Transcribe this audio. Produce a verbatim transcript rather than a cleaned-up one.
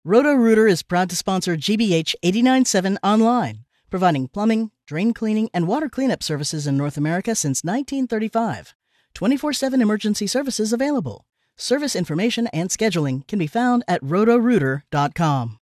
Roto-Rooter is proud to sponsor G B H eighty-nine point seven Online, providing plumbing, drain cleaning, and water cleanup services in North America since nineteen thirty-five. twenty-four seven emergency services available. Service information and scheduling can be found at roto rooter dot com.